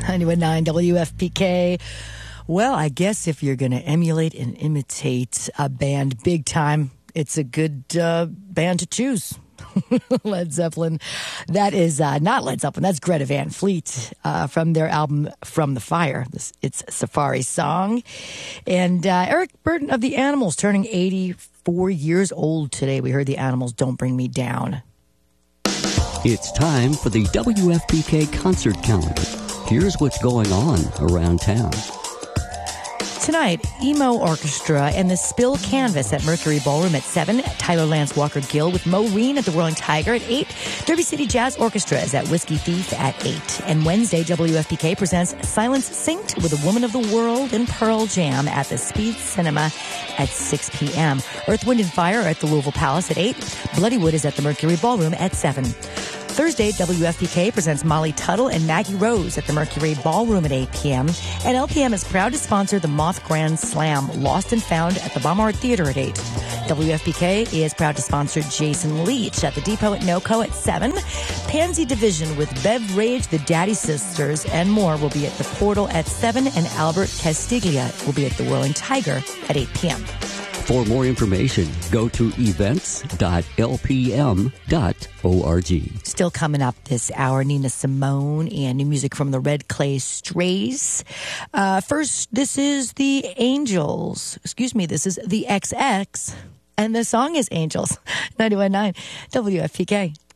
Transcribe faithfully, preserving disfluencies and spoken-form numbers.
ninety-one point nine W F P K. Well, I guess if you're going to emulate and imitate a band big time, it's a good uh, band to choose. Led Zeppelin. That is uh, not Led Zeppelin. That's Greta Van Fleet uh, from their album From the Fire. This, it's Safari Song. And uh, Eric Burton of the Animals turning eighty-four years old today. We heard the Animals, Don't Bring Me Down. It's time for the W F P K concert calendar. Here's what's going on around town. Tonight, Emo Orchestra and the Spill Canvas at Mercury Ballroom at seven. Tyler Lance Walker Gill with Maureen at the Whirling Tiger at eight. Derby City Jazz Orchestra is at Whiskey Thief at eight. And Wednesday, W F P K presents Silence Synced with a Woman of the World and Pearl Jam at the Speed Cinema at six p.m. Earth, Wind and Fire at the Louisville Palace at eight. Bloodywood is at the Mercury Ballroom at seven. Thursday, W F P K presents Molly Tuttle and Maggie Rose at the Mercury Ballroom at eight p.m. And L P M is proud to sponsor the Moth Grand Slam, Lost and Found at the Baumart Theater at eight. W F P K is proud to sponsor Jason Leach at the Depot at NoCo at seven. Pansy Division with Bev Rage, the Daddy Sisters, and more will be at the Portal at seven. And Albert Castiglia will be at the Whirling Tiger at eight p.m. For more information, go to events dot l p m dot org. Still coming up this hour, Nina Simone and new music from the Red Clay Strays. Uh, first, this is the Angels. Excuse me, this is the X X. And the song is Angels. ninety-one point nine W F P K.